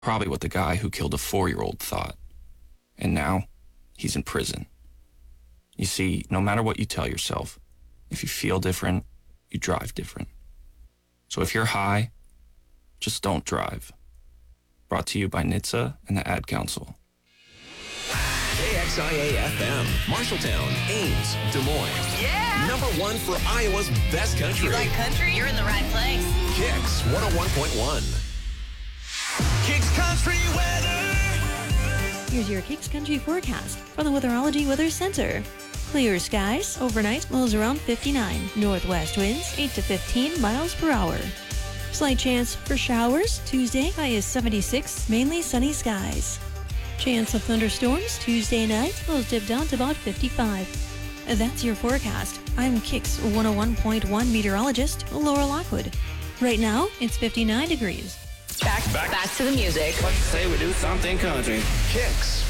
Probably what the guy who killed a 4-year-old thought. And now, he's in prison. You see, no matter what you tell yourself, if you feel different, you drive different. So if you're high, just don't drive. Brought to you by NHTSA and the Ad Council. KXIA-FM, Marshalltown, Ames, Des Moines. Yeah! Number 1 for Iowa's best country. You like country? You're in the right place. Kicks 101.1. Kicks Country Weather. Here's your Kicks Country forecast from the Weatherology Weather Center. Clear skies, overnight lows around 59. Northwest winds 8 to 15 miles per hour. Slight chance for showers Tuesday, high is 76, mainly sunny skies. Chance of thunderstorms Tuesday night, lows dip down to about 55. That's your forecast. I'm Kicks 101.1 meteorologist Laura Lockwood. Right now, it's 59 degrees. Back to the music. Let's say we do something country. Kicks